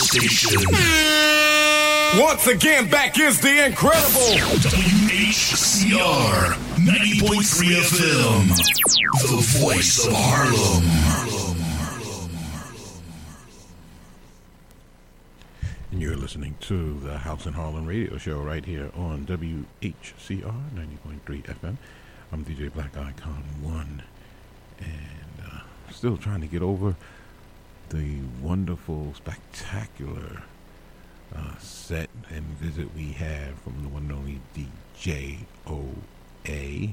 station. Once again, back is the incredible WHCR 90.3 FM, the voice of Harlem. And you're listening to the House in Harlem radio show right here on WHCR 90.3 FM. I'm DJ Black Icon 1, and still trying to get over the wonderful, spectacular set and visit we had from the one and only DJ OA,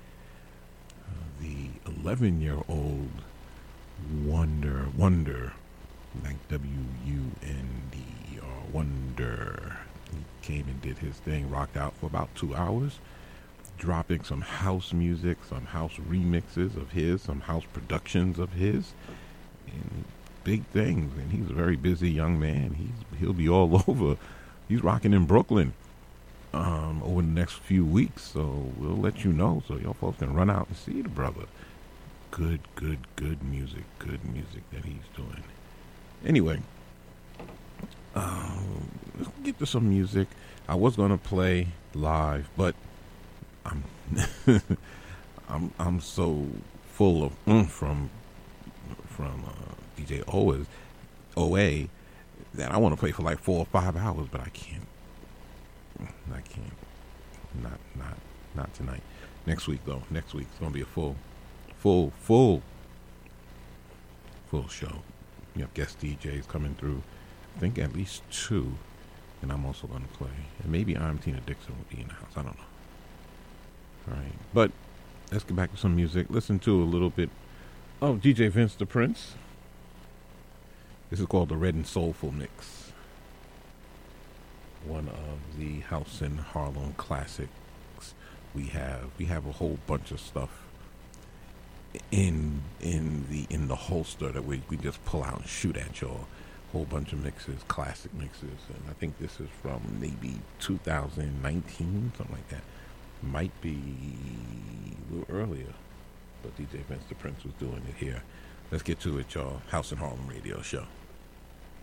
the 11-year-old wonder, like WUNDER, Wonder. He came and did his thing, rocked out for about 2 hours, dropping some house music, some house remixes of his, some house productions of his, and big things. And he's a very busy young man. He'll be all over. He's rocking in Brooklyn over the next few weeks, so we'll let you know so y'all folks can run out and see the brother. Good music that he's doing. Anyway, let's get to some music. I was gonna play live, but I'm so full of from DJ OA that I want to play for like 4 or 5 hours, but I can't. Not tonight. Next week though. Next week's gonna be a full show. You have guest DJs coming through. I think at least 2, and I'm also gonna play. And maybe Tina Dixon will be in the house. I don't know. All right, but let's get back to some music. Listen to a little bit of DJ Vince the Prince. This is called the Red and Soulful Mix. One of the House in Harlem classics. We have a whole bunch of stuff in the holster that we just pull out and shoot at y'all. Whole bunch of mixes, classic mixes, and I think this is from maybe 2019, something like that. Might be a little earlier, but DJ Vince the Prince was doing it here. Let's get to it, y'all. House in Harlem radio show.